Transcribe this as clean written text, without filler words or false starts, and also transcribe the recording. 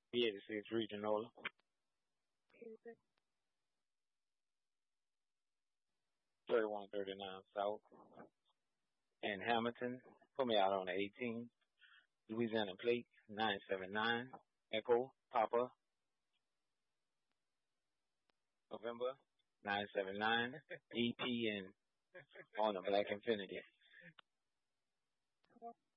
B86 Regional, 3139 South. In Hamilton, put me out on the 18. Louisiana plate, 979. Echo, Papa, November, 979. EP and on the Black Infinity.